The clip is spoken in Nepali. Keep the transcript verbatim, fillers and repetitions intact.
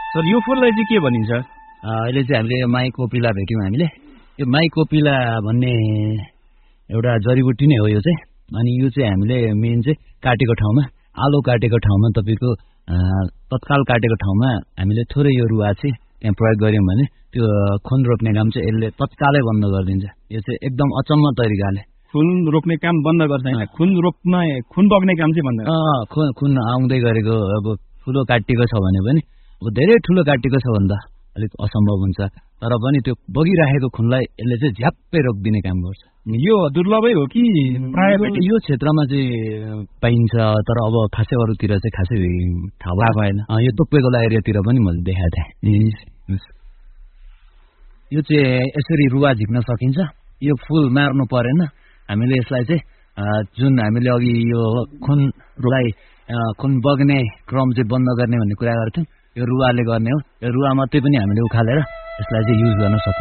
सर यो फुललाई चाहिँ के भनिन्छ? अहिले चाहिँ हामीले माइकोपिला भेट्यौँ हामीले। यो माइकोपिला भन्ने एउटा जडीबुटी नै हो यो चाहिँ। अनि यो चाहिँ हामीले मेन चाहिँ काटेको ठाउँमा, आलो काटेको ठाउँमा, तपाईँको तत्काल काटेको ठाउँमा हामीले थोरै यो रुवा चाहिँ त्यहाँ प्रयोग गऱ्यौँ भने त्यो खुन रोप्ने काम चाहिँ यसले तत्कालै बन्द गरिदिन्छ। यो चाहिँ एकदम अचम्म तरिकाले खुन रोप्ने काम बन्द गर्छ, खुन रोप्न खुन बग्ने काम चाहिँ बन्द अँ खुन खुन आउँदै गरेको अब ठुलो काटिएको छ भने पनि, अब धेरै ठुलो काटिएको छ भने त अलिक असम्भव हुन्छ, तर पनि त्यो बगिराखेको खुनलाई यसले चाहिँ झ्याप्पै रोकिदिने काम गर्छ। यो दुर्लभै हो कि प्राय यो क्षेत्रमा चाहिँ पाइन्छ, तर अब खासै अरूतिर चाहिँ खासै थाहा भएन। यो तोप्पेकोला एरियातिर पनि मैले देखाएको थिएँ। यो चाहिँ यसरी रुवा झिक्न सकिन्छ। यो फुल मार्नु परेन, हामीले यसलाई चाहिँ जुन हामीले अघि यो खुनलाई खुन बग्ने क्रम चाहिँ बन्द गर्ने भन्ने कुरा गर्थ्यौँ, यो रुवाले गर्ने हो। यो रुवा मात्रै पनि हामीले उखालेर यसलाई चाहिँ युज गर्न सक्छौँ।